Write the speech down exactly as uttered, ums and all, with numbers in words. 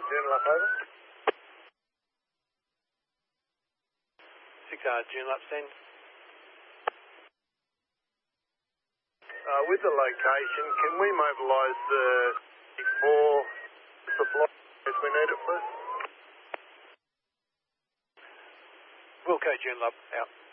Joondalup, over. six R Joondalup, send. Uh, with the location, can we mobilise the four supply as we need it, please? Wilco Joondalup, out.